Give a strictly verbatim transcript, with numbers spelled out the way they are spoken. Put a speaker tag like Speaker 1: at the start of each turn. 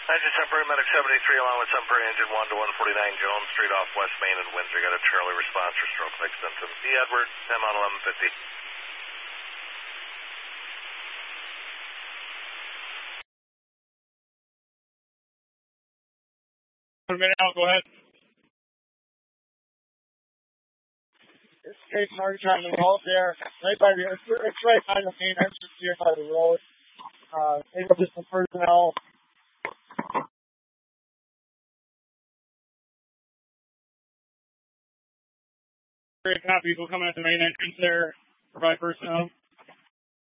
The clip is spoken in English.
Speaker 1: Engine Sunbury, Medic seventy-three, along with Sunbury Engine one to one forty-nine Jones Street off West Main and Windsor. Got a Charlie response for stroke mix symptoms. D. Edward, ten on eleven fifty.
Speaker 2: One minute out, go ahead.
Speaker 3: It's straight hard trying to roll there. Right by the, it's right by the main entrance here by the road. Uh, maybe just some personnel.
Speaker 2: Great copy. People coming at the main entrance there. Provide personnel.